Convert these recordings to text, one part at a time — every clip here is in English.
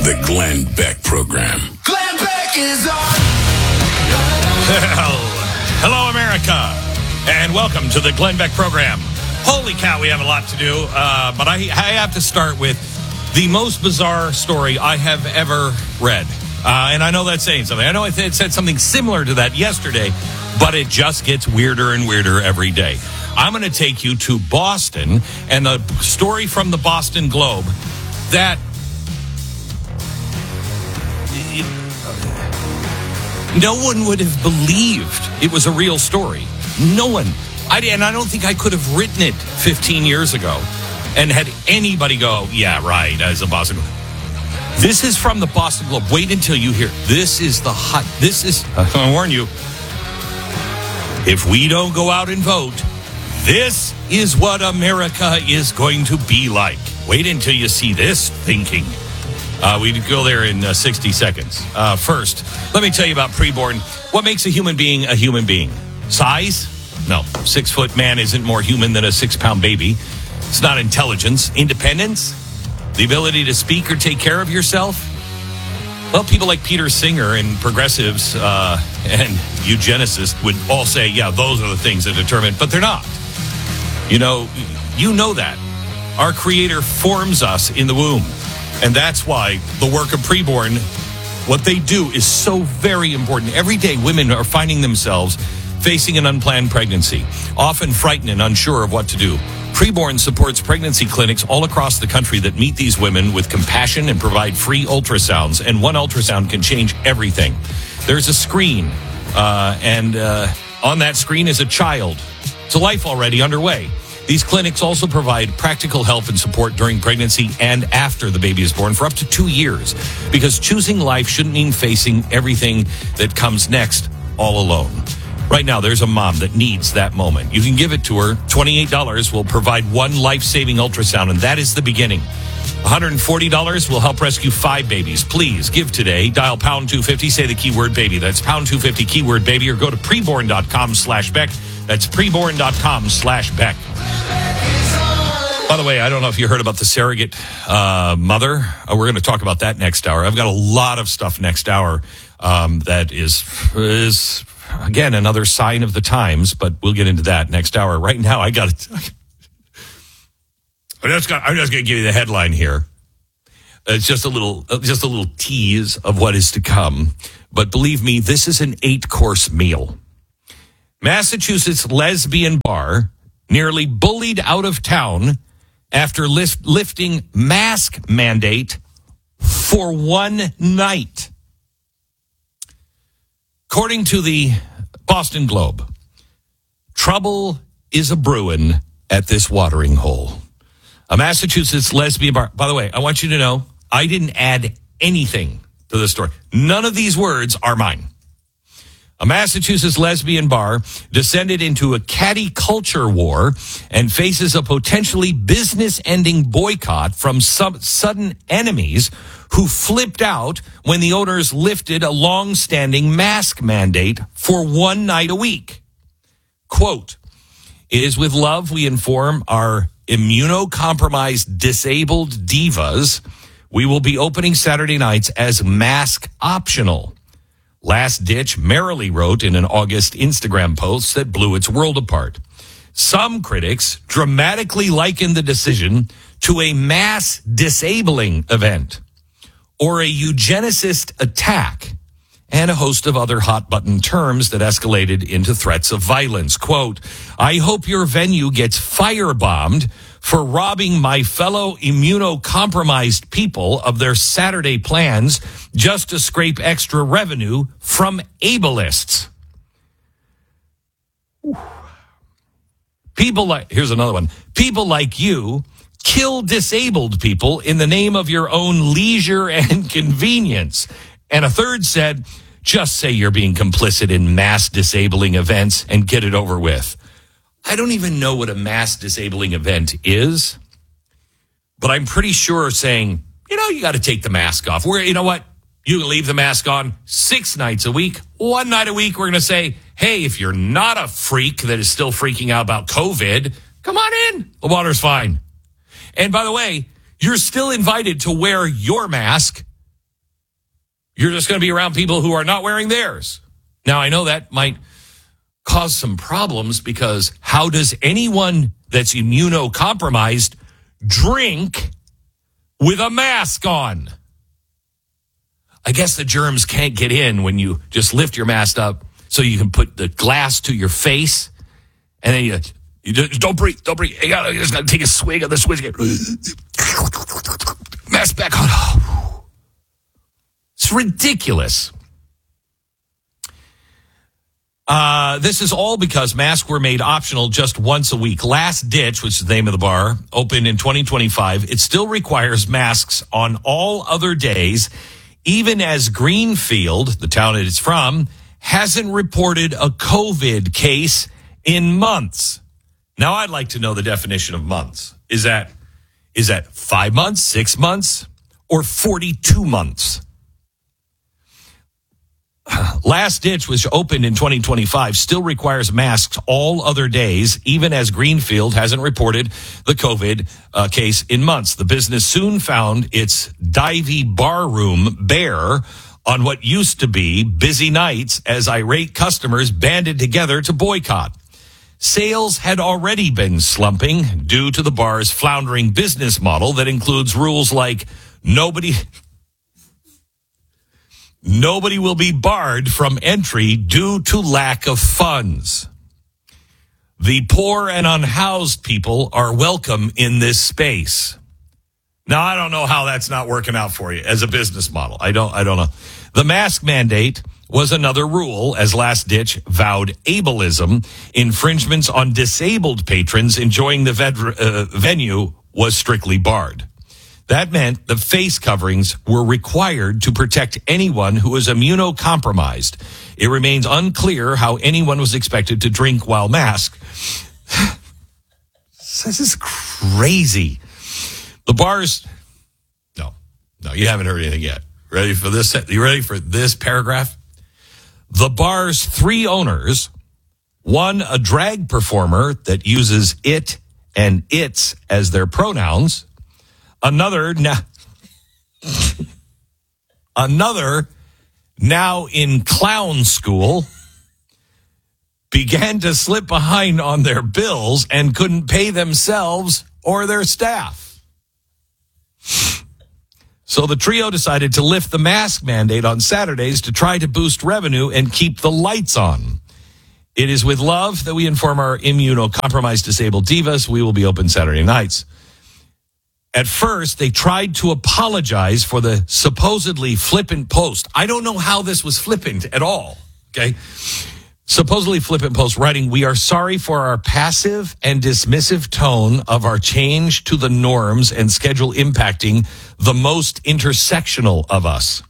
The Glenn Beck Program. Glenn Beck is on. Hello, America, and welcome to the Glenn Beck Program. Holy cow, we have a lot to do, but I have to start with the most bizarre story I have ever read. And I know that's saying something. I know it said something similar to that yesterday, but it just gets weirder and weirder every day. I'm going to take you to Boston and the story from the Boston Globe that no one would have believed it was a real story. No one. And I don't think I could have written it 15 years ago and had anybody go, yeah, right, as a Boston Globe. This is from the Boston Globe. Wait until you hear. This is, I warn you, if we don't go out and vote, this is what America is going to be like. Wait until you see this thinking. We go there in 60 seconds. First, let me tell you about preborn. What makes a human being a human being? Size? No. 6-foot man isn't more human than a 6-pound baby. It's not intelligence. Independence? The ability to speak or take care of yourself? Well, people like Peter Singer and progressives and eugenicists would all say, yeah, those are the things that determine, but they're not. You know that. Our Creator forms us in the womb. And that's why the work of preborn, what they do is so very important. Every day, women are finding themselves facing an unplanned pregnancy, often frightened and unsure of what to do. Preborn supports pregnancy clinics all across the country that meet these women with compassion and provide free ultrasounds. And one ultrasound can change everything. There's a screen, and on that screen is a child. It's a life already underway. These clinics also provide practical help and support during pregnancy and after the baby is born for up to 2 years, because choosing life shouldn't mean facing everything that comes next all alone. Right now, there's a mom that needs that moment. You can give it to her. $28 will provide one life-saving ultrasound, and that is the beginning. $140 will help rescue 5 babies. Please give today. Dial pound 250, say the keyword baby. That's pound 250 keyword baby, or go to preborn.com/Beck. That's preborn.com/Beck. By the way, I don't know if you heard about the surrogate mother. We're going to talk about that next hour. I've got a lot of stuff next hour that is again another sign of the times, but we'll get into that next hour. Right now, I'm just going to give you the headline here. It's just a little tease of what is to come. But believe me, this is an 8-course meal. Massachusetts lesbian bar nearly bullied out of town after lifting mask mandate for one night. According to the Boston Globe, trouble is a brewing at this watering hole. A Massachusetts lesbian bar. By the way, I want you to know, I didn't add anything to the story. None of these words are mine. A Massachusetts lesbian bar descended into a catty culture war and faces a potentially business-ending boycott from some sudden enemies who flipped out when the owners lifted a long-standing mask mandate for one night a week. Quote, "It is with love we inform our immunocompromised disabled divas we will be opening Saturday nights as mask optional." Last Ditch merrily wrote in an August Instagram post that blew its world apart. Some critics dramatically likened the decision to a mass disabling event or a eugenicist attack, and a host of other hot-button terms that escalated into threats of violence. Quote, "I hope your venue gets firebombed for robbing my fellow immunocompromised people of their Saturday plans just to scrape extra revenue from ableists." Here's another one. "People like you kill disabled people in the name of your own leisure and convenience." And a third said, "Just say you're being complicit in mass disabling events and get it over with." I don't even know what a mass disabling event is, but I'm pretty sure saying, you got to take the mask off. You know what? You can leave the mask on 6 nights a week. One night a week, we're going to say, hey, if you're not a freak that is still freaking out about COVID, come on in. The water's fine. And by the way, you're still invited to wear your mask You're just going to be around people who are not wearing theirs. Now, I know that might cause some problems because how does anyone that's immunocompromised drink with a mask on? I guess the germs can't get in when you just lift your mask up so you can put the glass to your face, and then you just, don't breathe. You just got to take a swig of this whiskey. Mask back on. It's ridiculous. This is all because masks were made optional just once a week. Last Ditch, which is the name of the bar, opened in 2025. It still requires masks on all other days, even as Greenfield, the town it is from, hasn't reported a COVID case in months. Now, I'd like to know the definition of months. Is that 5 months, 6 months, or 42 months? Last Ditch, which opened in 2025, still requires masks all other days, even as Greenfield hasn't reported the COVID case in months. The business soon found its divey bar room bare on what used to be busy nights as irate customers banded together to boycott. Sales had already been slumping due to the bar's floundering business model that includes rules like nobody will be barred from entry due to lack of funds. The poor and unhoused people are welcome in this space. Now, I don't know how that's not working out for you as a business model. I don't know. The mask mandate was another rule, as Last Ditch vowed ableism. Infringements on disabled patrons enjoying the venue was strictly barred. That meant the face coverings were required to protect anyone who was immunocompromised. It remains unclear how anyone was expected to drink while masked. This is crazy. The bars... No, you haven't heard anything yet. Ready for this? You ready for this paragraph? The bar's 3 owners, one a drag performer that uses it and its as their pronouns, Another now in clown school, began to slip behind on their bills and couldn't pay themselves or their staff. So the trio decided to lift the mask mandate on Saturdays to try to boost revenue and keep the lights on. It is with love that we inform our immunocompromised disabled divas we will be open Saturday nights. At first, they tried to apologize for the supposedly flippant post. I don't know how this was flippant at all, okay? Supposedly flippant post writing, "We are sorry for our passive and dismissive tone of our change to the norms and schedule impacting the most intersectional of us."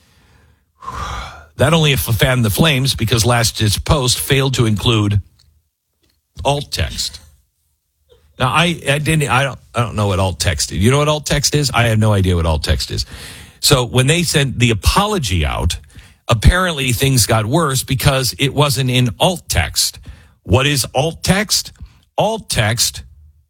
That only fanned the flames because Last Ditch post failed to include alt text. Now, I don't know what alt text is. You know what alt text is? I have no idea what alt text is. So when they sent the apology out, apparently things got worse because it wasn't in alt text. What is alt text? Alt text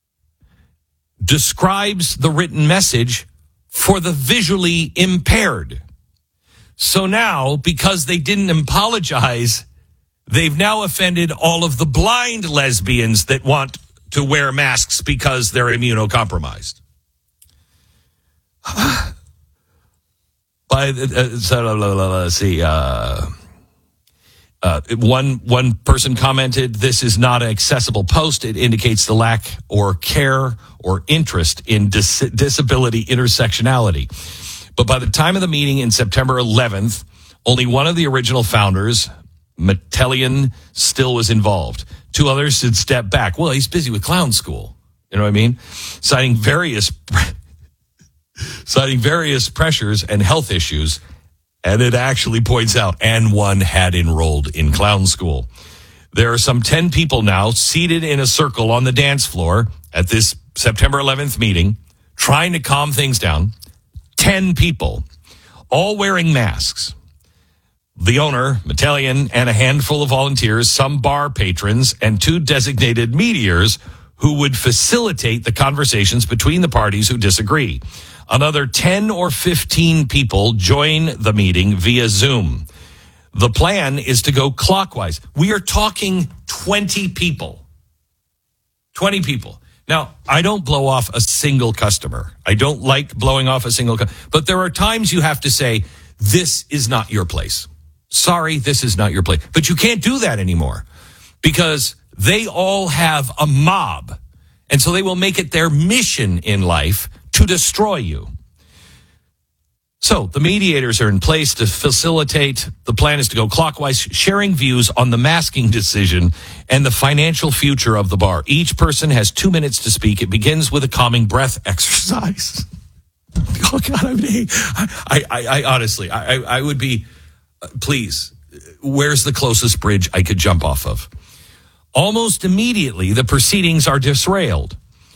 describes the written message for the visually impaired. So now, because they didn't apologize, they've now offended all of the blind lesbians that want to wear masks because they're immunocompromised. Let's see. One person commented, "This is not an accessible post. It indicates the lack or care or interest in disability intersectionality." But by the time of the meeting in September 11th, only one of the original founders, Metellian, still was involved. 2 others had stepped back. Well, he's busy with clown school. You know what I mean? Citing various pressures and health issues. And it actually points out, and one had enrolled in clown school. There are some 10 people now seated in a circle on the dance floor at this September 11th meeting, trying to calm things down. 10 people, all wearing masks. The owner, Metellian, and a handful of volunteers, some bar patrons, and 2 designated mediators who would facilitate the conversations between the parties who disagree. Another 10 or 15 people join the meeting via Zoom. The plan is to go clockwise. We are talking 20 people. 20 people. Now, I don't blow off a single customer. I don't like blowing off a single customer. But there are times you have to say, this is not your place. Sorry, this is not your place. But you can't do that anymore because they all have a mob. And so they will make it their mission in life to destroy you. So the mediators are in place to facilitate. The plan is to go clockwise, sharing views on the masking decision and the financial future of the bar. Each person has 2 minutes to speak. It begins with a calming breath exercise. Oh, God, I honestly, I would be, please, where's the closest bridge I could jump off of? Almost immediately, the proceedings are derailed.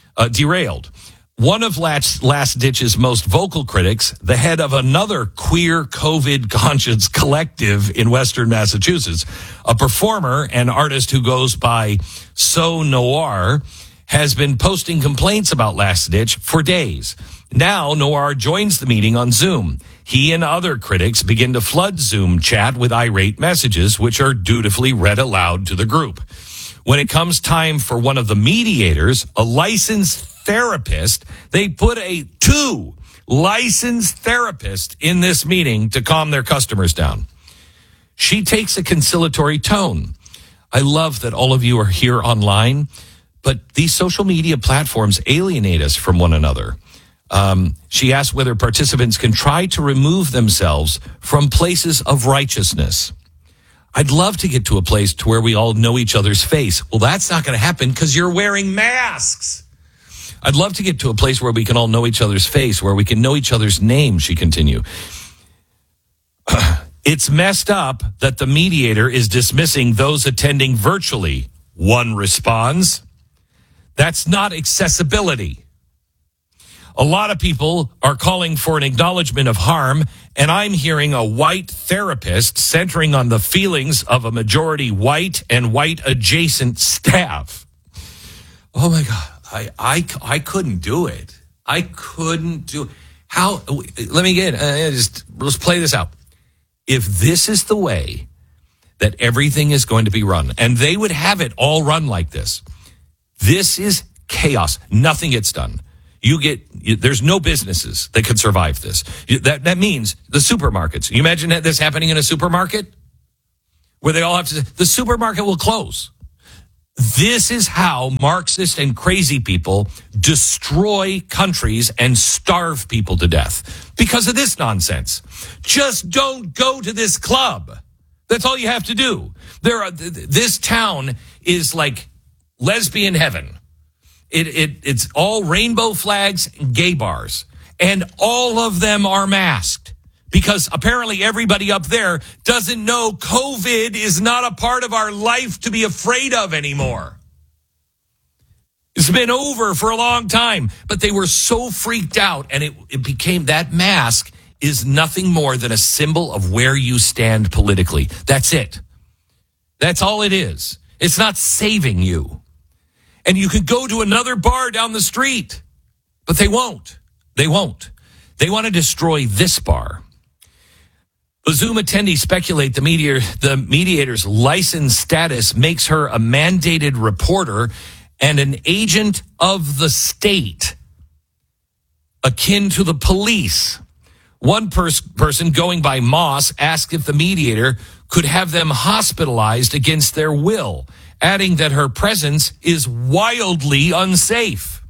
One of Last Ditch's most vocal critics, the head of another queer COVID conscience collective in Western Massachusetts, a performer and artist who goes by So Noir, has been posting complaints about Last Ditch for days. Now, Noir joins the meeting on Zoom. He and other critics begin to flood Zoom chat with irate messages, which are dutifully read aloud to the group. When it comes time for one of the mediators, a licensed therapist, they put two licensed therapists in this meeting to calm their customers down. She takes a conciliatory tone. I love that all of you are here online, but these social media platforms alienate us from one another. She asked whether participants can try to remove themselves from places of righteousness. I'd love to get to a place to where we all know each other's face. Well, that's not going to happen because you're wearing masks. I'd love to get to a place where we can all know each other's face, where we can know each other's names, she continued. It's messed up that the mediator is dismissing those attending virtually. One responds, that's not accessibility. A lot of people are calling for an acknowledgement of harm, and I'm hearing a white therapist centering on the feelings of a majority white and white adjacent staff. Oh my God. I couldn't do it. I couldn't do it. How? Let me get let's play this out. If this is the way that everything is going to be run, and they would have it all run like this, this is chaos. Nothing gets done. There's no businesses that could survive this. That means the supermarkets. You imagine this happening in a supermarket where they all have to, the supermarket will close. This is how Marxist and crazy people destroy countries and starve people to death because of this nonsense. Just don't go to this club. That's all you have to do. This town is like lesbian heaven. It's all rainbow flags and gay bars, and all of them are masked because apparently everybody up there doesn't know COVID is not a part of our life to be afraid of anymore. It's been over for a long time, but they were so freaked out, and it became that mask is nothing more than a symbol of where you stand politically. That's it. That's all it is. It's not saving you. And you could go to another bar down the street, but they won't. They won't. They want to destroy this bar. The Zoom attendees speculate the mediator's license status makes her a mandated reporter and an agent of the state, akin to the police. One person going by Moss asked if the mediator could have them hospitalized against their will, adding that her presence is wildly unsafe.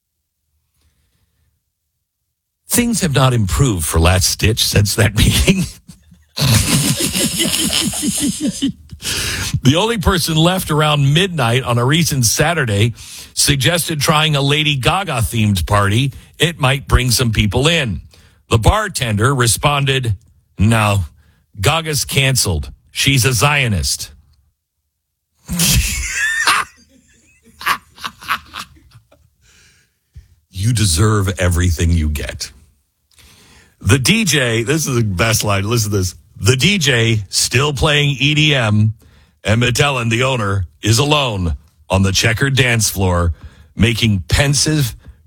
Things have not improved for Last Ditch since that meeting. The only person left around midnight on a recent Saturday suggested trying a Lady Gaga-themed party. It might bring some people in. The bartender responded, no, Gaga's canceled. She's a Zionist. You deserve everything you get. The DJ, this is the best line, listen to this. The DJ still playing EDM, and Metellin, the owner, is alone on the checkered dance floor, making pensive,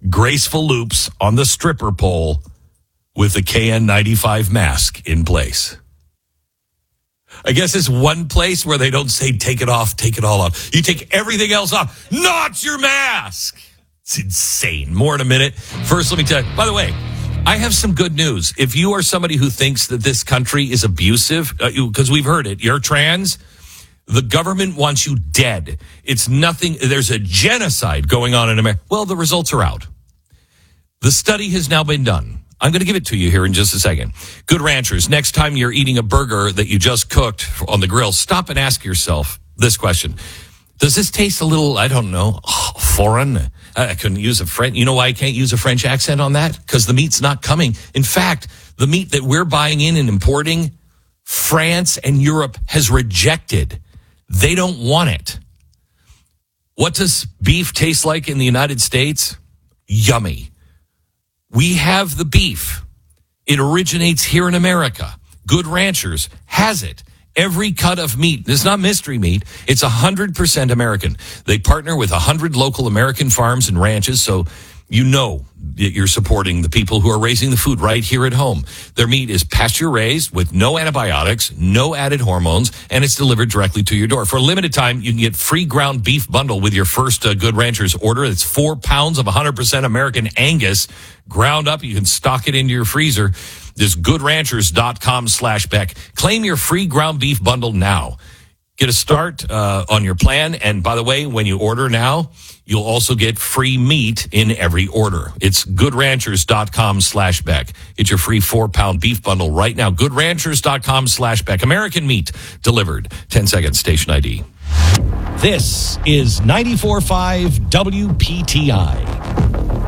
graceful loops on the stripper pole with the KN95 mask in place. I guess it's one place where they don't say take it off, take it all off. You take everything else off, not your mask. It's insane. More in a minute. First, let me tell you, by the way, I have some good news. If you are somebody who thinks that this country is abusive, because we've heard it, you're trans, the government wants you dead. It's nothing. There's a genocide going on in America. Well, the results are out. The study has now been done. I'm going to give it to you here in just a second. Good Ranchers, next time you're eating a burger that you just cooked on the grill, stop and ask yourself this question. Does this taste a little, I don't know, foreign? I couldn't use a French. You know why I can't use a French accent on that? Because the meat's not coming. In fact, the meat that we're buying in and importing, France and Europe has rejected. They don't want it. What does beef taste like in the United States? Yummy. We have the beef. It originates here in America. Good Ranchers has it. Every cut of meat. It's not mystery meat. It's 100% American. They partner with 100 local American farms and ranches, so you know that you're supporting the people who are raising the food right here at home. Their meat is pasture-raised with no antibiotics, no added hormones, and it's delivered directly to your door. For a limited time, you can get free ground beef bundle with your first Good Ranchers order. It's 4 pounds of 100% American Angus ground up. You can stock it into your freezer. This goodranchers.com/Beck. Claim your free ground beef bundle now. Get a start on your plan. And by the way, when you order now, you'll also get free meat in every order. It's goodranchers.com/Beck. Get your free 4-pound beef bundle right now. Goodranchers.com/Beck. American meat delivered. 10 seconds, station ID. This is 94.5 WPTI.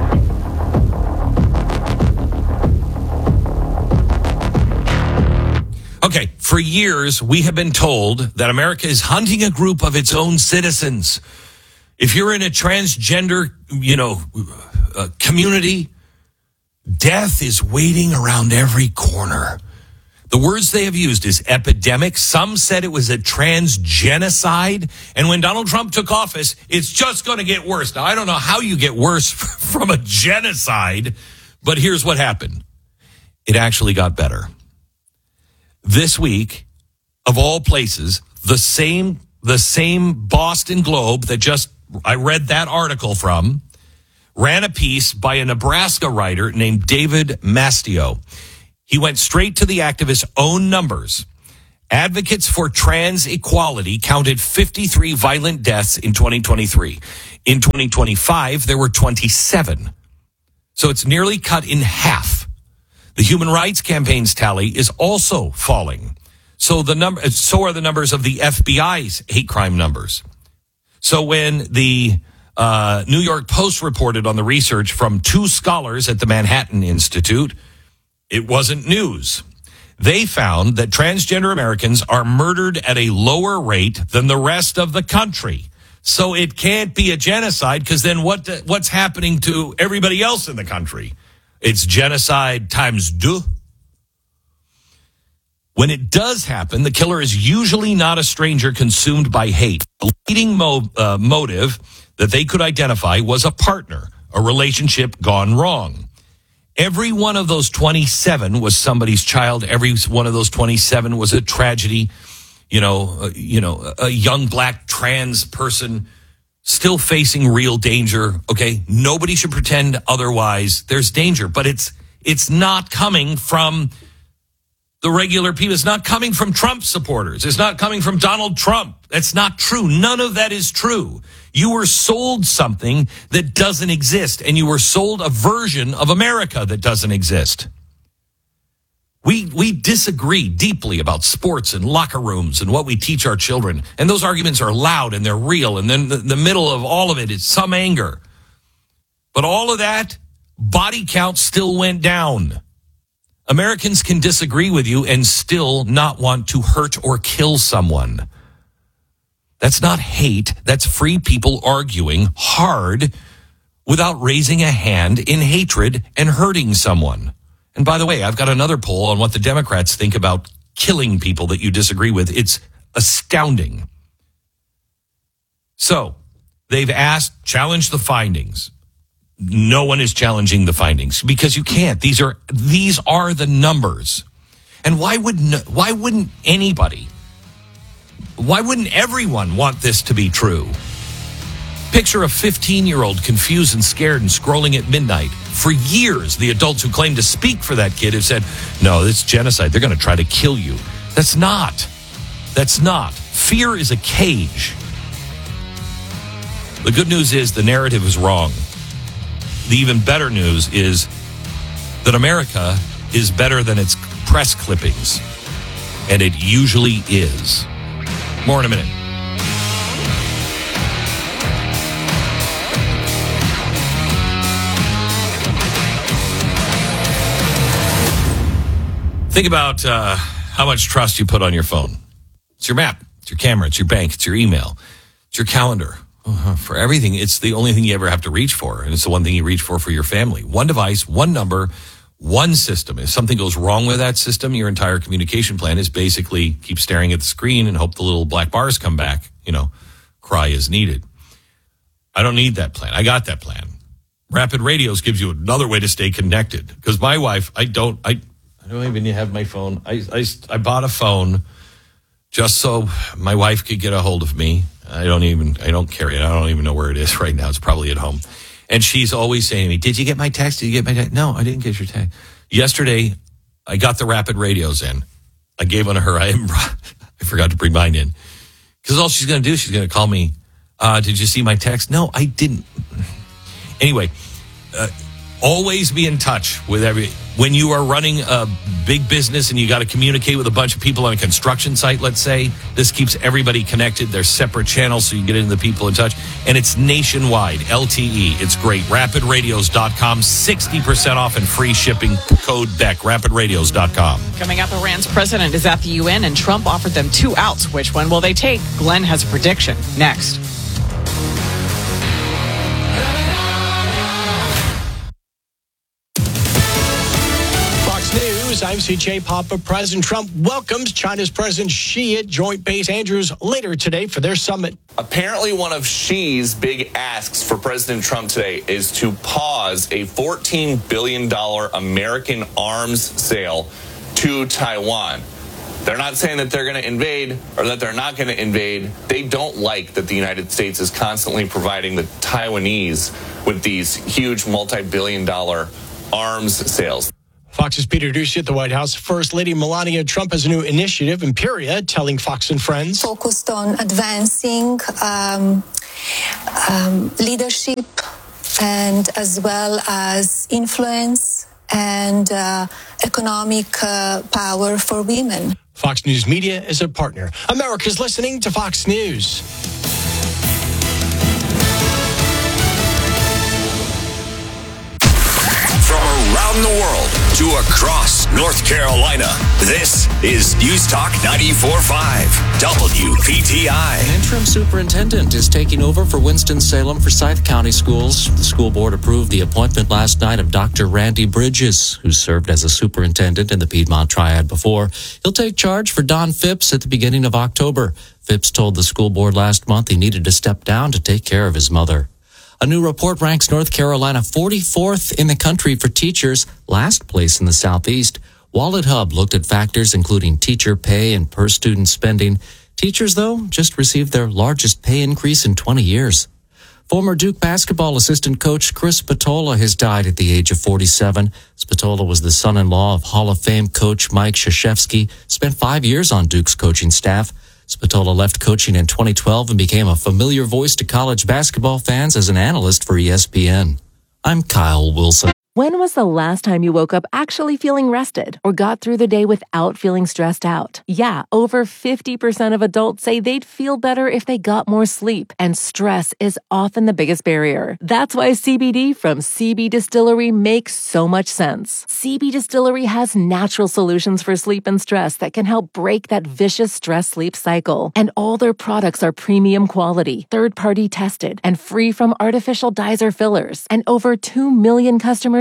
Okay, for years, we have been told that America is hunting a group of its own citizens. If you're in a transgender, community, death is waiting around every corner. The words they have used is epidemic. Some said it was a transgenocide. And when Donald Trump took office, it's just going to get worse. Now, I don't know how you get worse from a genocide, but here's what happened. It actually got better. This week, of all places, the same Boston Globe that I read that article from, ran a piece by a Nebraska writer named David Mastio. He went straight to the activist's own numbers. Advocates for trans equality counted 53 violent deaths in 2023. In 2025, there were 27. So it's nearly cut in half. The Human Rights Campaign's tally is also falling. So are the numbers of the FBI's hate crime numbers. So when the New York Post reported on the research from 2 scholars at the Manhattan Institute, it wasn't news. They found that transgender Americans are murdered at a lower rate than the rest of the country. So it can't be a genocide, because then what's happening to everybody else in the country? It's genocide times 2. When it does happen, the killer is usually not a stranger consumed by hate. The leading motive that they could identify was a partner, a relationship gone wrong. Every one of those 27 was somebody's child. Every one of those 27 was a tragedy. A young black trans person still facing real danger. Okay, nobody should pretend otherwise. There's danger, but it's not coming from the regular people. It's not coming from Trump supporters. It's not coming from Donald Trump. That's not true. None of that is true. You were sold something that doesn't exist, and you were sold a version of America that doesn't exist. We disagree deeply about sports and locker rooms and what we teach our children. And those arguments are loud and they're real. And then the middle of all of it is some anger. But all of that, body count still went down. Americans can disagree with you and still not want to hurt or kill someone. That's not hate. That's free people arguing hard without raising a hand in hatred and hurting someone. And by the way, I've got another poll on what the Democrats think about killing people that you disagree with. It's astounding. So they've challenged the findings. no one is challenging the findings because you can't. These are the numbers. And why wouldn't anybody? Why wouldn't everyone want this to be true? Picture a 15-year-old confused and scared and scrolling at midnight. For years, the adults who claim to speak for that kid have said, no, it's genocide. They're going to try to kill you. That's not. Fear is a cage. The good news is the narrative is wrong. The even better news is that America is better than its press clippings. And it usually is. More in a minute. Think about how much trust you put on your phone. It's your map, it's your camera, it's your bank, it's your email, it's your calendar. For everything, it's the only thing you ever have to reach for. And it's the one thing you reach for your family. One device, one number, one system. If something goes wrong with that system, your entire communication plan is basically keep staring at the screen and hope the little black bars come back. Cry as needed. I don't need that plan. I got that plan. Rapid Radios gives you another way to stay connected. Because my wife, I don't even have my phone. I bought a phone just so my wife could get a hold of me. I don't carry it. I don't even know where it is right now. It's probably at home. And she's always saying to me, did you get my text? Did you get my text? No, I didn't get your text. Yesterday, I got the Rapid Radios in. I gave one to her. I forgot to bring mine in. Because all she's going to do, she's going to call me, did you see my text? No, I didn't. Anyway, always be in touch with when you are running a big business and you got to communicate with a bunch of people on a construction site, let's say, this keeps everybody connected. There's separate channels so you can get into the people in touch. And it's nationwide, LTE. It's great. RapidRadios.com, 60% off and free shipping. Code Beck, RapidRadios.com. Coming up, Iran's president is at the UN and Trump offered them 2 outs. Which one will they take? Glenn has a prediction. Next. I'm CJ Papa. President Trump welcomes China's President Xi at Joint Base Andrews later today for their summit. Apparently, one of Xi's big asks for President Trump today is to pause a $14 billion American arms sale to Taiwan. They're not saying that they're going to invade or that they're not going to invade. They don't like that the United States is constantly providing the Taiwanese with these huge multi-billion-dollar arms sales. Fox's Peter Doocy at the White House. First Lady Melania Trump has a new initiative, Imperia, telling Fox and Friends. Focused on advancing leadership and as well as influence and economic power for women. Fox News Media is a partner. America's listening to Fox News. From around the world to across North Carolina, this is News Talk 94.5 WPTI. An interim superintendent is taking over for Winston-Salem Forsyth County Schools. The school board approved the appointment last night of Dr. Randy Bridges, who served as a superintendent in the Piedmont Triad before. He'll take charge for Don Phipps at the beginning of October. Phipps told the school board last month he needed to step down to take care of his mother. A new report ranks North Carolina 44th in the country for teachers, last place in the Southeast. Wallet Hub looked at factors including teacher pay and per-student spending. Teachers, though, just received their largest pay increase in 20 years. Former Duke basketball assistant coach Chris Spatola has died at the age of 47. Spatola was the son-in-law of Hall of Fame coach Mike Krzyzewski, spent 5 years on Duke's coaching staff. Spatola left coaching in 2012 and became a familiar voice to college basketball fans as an analyst for ESPN. I'm Kyle Wilson. When was the last time you woke up actually feeling rested or got through the day without feeling stressed out? Yeah, over 50% of adults say they'd feel better if they got more sleep, and stress is often the biggest barrier. That's why CBD from CB Distillery makes so much sense. CB Distillery has natural solutions for sleep and stress that can help break that vicious stress-sleep cycle. And all their products are premium quality, third-party tested, and free from artificial dyes or fillers. And over 2 million customers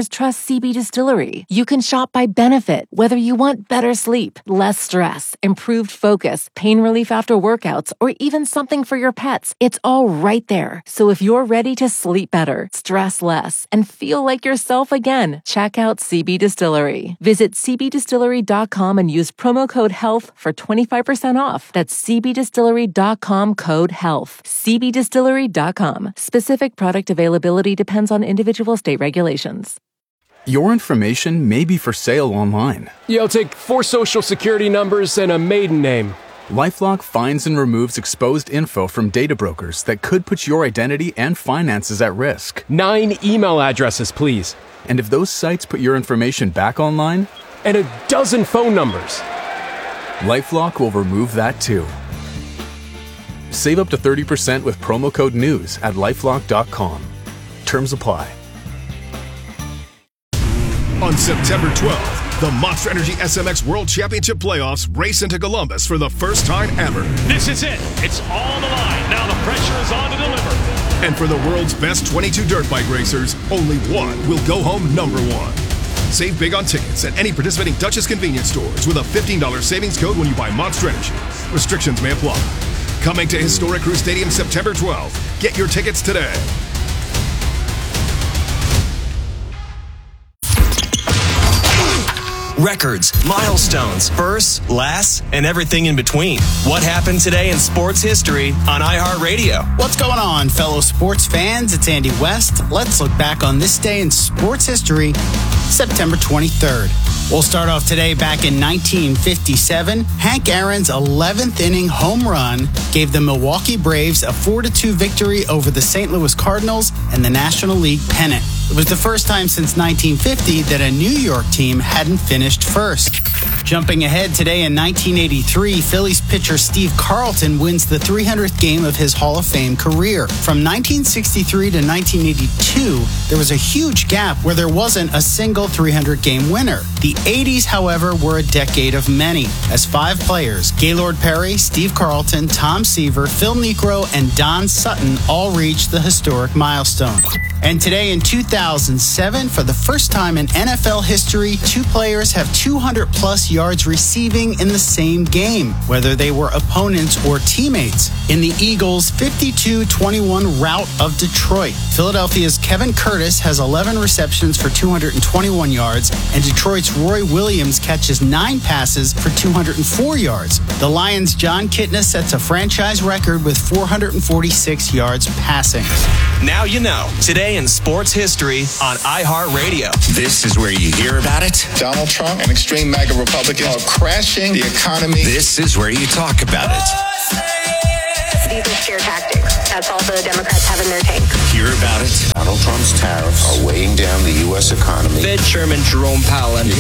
customers trust CB Distillery. You can shop by benefit, whether you want better sleep, less stress, improved focus, pain relief after workouts, or even something for your pets. It's all right there. So if you're ready to sleep better, stress less, and feel like yourself again, check out CB Distillery. Visit cbdistillery.com and use promo code HEALTH for 25% off. That's cbdistillery.com, code HEALTH. cbdistillery.com. Specific product availability depends on individual state regulations. Your information may be for sale online. You'll take 4 social security numbers and a maiden name. LifeLock finds and removes exposed info from data brokers that could put your identity and finances at risk. 9 email addresses, please. And if those sites put your information back online? And a dozen phone numbers. LifeLock will remove that too. Save up to 30% with promo code NEWS at LifeLock.com. Terms apply. On September 12th, the Monster Energy SMX World Championship Playoffs race into Columbus for the first time ever. This is it. It's all on the line. Now the pressure is on to deliver. And for the world's best 22 dirt bike racers, only one will go home number one. Save big on tickets at any participating Duchess convenience stores with a $15 savings code when you buy Monster Energy. Restrictions may apply. Coming to Historic Crew Stadium September 12th. Get your tickets today. Records, milestones, firsts, lasts, and everything in between. What happened today in sports history on iHeartRadio? What's going on, fellow sports fans? It's Andy West. Let's look back on this day in sports history, September 23rd. We'll start off today back in 1957. Hank Aaron's 11th inning home run gave the Milwaukee Braves a 4-2 victory over the St. Louis Cardinals and the National League pennant. It was the first time since 1950 that a New York team hadn't finished first. Jumping ahead today in 1983, Phillies pitcher Steve Carlton wins the 300th game of his Hall of Fame career. From 1963 to 1982, there was a huge gap where there wasn't a single 300-game winner. The 80s, however, were a decade of many, as 5 players, Gaylord Perry, Steve Carlton, Tom Seaver, Phil Niekro, and Don Sutton, all reached the historic milestone. And today in 2007, for the first time in NFL history, 2 players have 200-plus yards receiving in the same game, whether they were opponents or teammates. In the Eagles' 52-21 rout of Detroit, Philadelphia's Kevin Curtis has 11 receptions for 221 yards, and Detroit's Roy Williams catches 9 passes for 204 yards. The Lions' John Kitna sets a franchise record with 446 yards passing. Now you know. Today in sports history on iHeartRadio. This is where you hear about it. Donald Trump and extreme MAGA Republicans are crashing the economy. This is where you talk about it. These are scare tactics. That's all the Democrats have in their tank. Hear about it. Donald Trump's tariffs are weighing down the U.S. economy. Fed Chairman Jerome Powell